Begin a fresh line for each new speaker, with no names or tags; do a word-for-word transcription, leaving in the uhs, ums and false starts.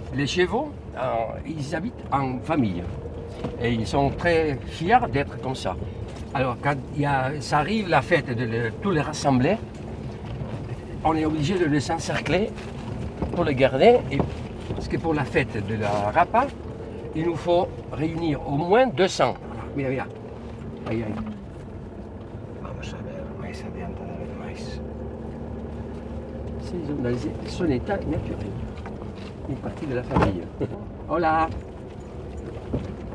Les chevaux, euh, ils habitent en famille. Et ils sont très fiers d'être comme ça. Alors, quand il y a, ça arrive la fête de le- tous les rassembler, on est obligé de les encercler pour les garder. Et, parce que pour la fête de la rapa, il nous faut réunir au moins deux cents. Mira, mira. Ahí, ahí. Vamos a ver, más adiante de ver más. C'est dans son état naturel. Une partie de la famille. Hola.